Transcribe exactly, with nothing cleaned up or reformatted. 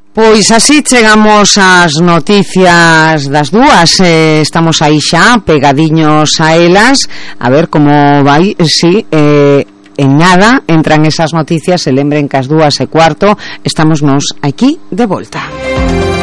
Pois así chegamos ás noticias das dúas, eh, estamos aí xa pegadiños a elas, a ver como vai, si, eh, en nada entran esas noticias, e lembren que as dúas e cuarto estamos nos aquí de volta.